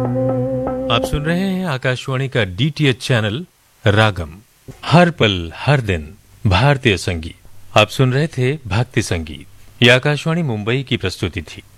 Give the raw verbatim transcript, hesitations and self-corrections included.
आप सुन रहे हैं आकाशवाणी का डीटीएच चैनल रागम, हर पल हर दिन भारतीय संगीत। आप सुन रहे थे भक्ति संगीत। यह आकाशवाणी मुंबई की प्रस्तुति थी।